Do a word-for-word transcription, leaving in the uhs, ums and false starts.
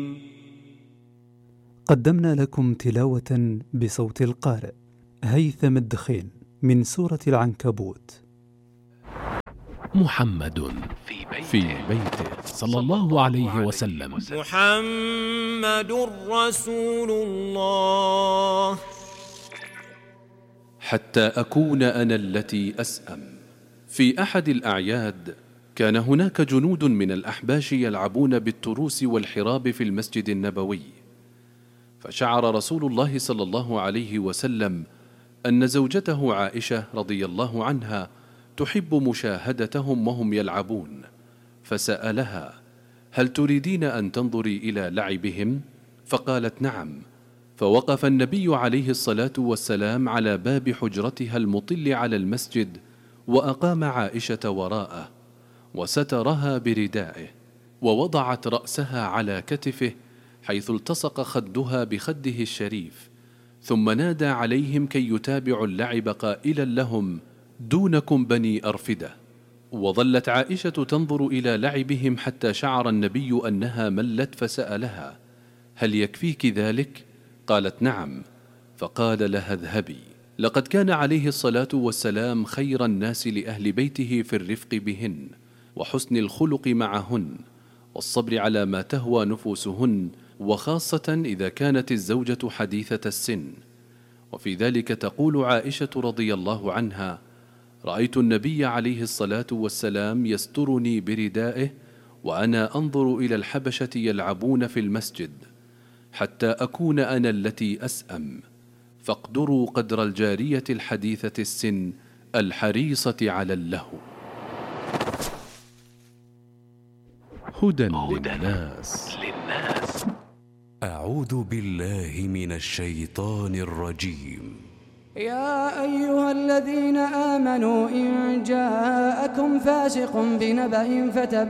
قدمنا لكم تلاوة بصوت القارئ هيثم الدخين من سورة العنكبوت. محمد في بيته, في بيته صلى الله عليه وسلم. محمد رسول الله. حتى أكون أنا التي أسأم. في أحد الأعياد كان هناك جنود من الأحباش يلعبون بالتروس والحراب في المسجد النبوي، فشعر رسول الله صلى الله عليه وسلم أن زوجته عائشة رضي الله عنها تحب مشاهدتهم وهم يلعبون، فسألها: هل تريدين أن تنظري إلى لعبهم؟ فقالت: نعم. فوقف النبي عليه الصلاة والسلام على باب حجرتها المطل على المسجد، وأقام عائشة وراءه، وسترها بردائه، ووضعت رأسها على كتفه حيث التصق خدها بخده الشريف، ثم نادى عليهم كي يتابعوا اللعب قائلا لهم: دونكم بني أرفدة. وظلت عائشة تنظر إلى لعبهم حتى شعر النبي أنها ملت، فسألها: هل يكفيك ذلك؟ قالت: نعم. فقال لها: اذهبي. لقد كان عليه الصلاة والسلام خير الناس لأهل بيته في الرفق بهن، وحسن الخلق معهن، والصبر على ما تهوى نفوسهن، وخاصة إذا كانت الزوجة حديثة السن. وفي ذلك تقول عائشة رضي الله عنها: رأيت النبي عليه الصلاة والسلام يسترني بردائه وأنا أنظر إلى الحبشة يلعبون في المسجد، حتى أكون أنا التي أسأم. فاقدروا قدر الجارية الحديثة السن الحريصة على اللهو. هدى للناس. أعوذ بالله من الشيطان الرجيم. يا أيها الذين آمنوا إن جاءكم فاسق بنبأ فتبينوا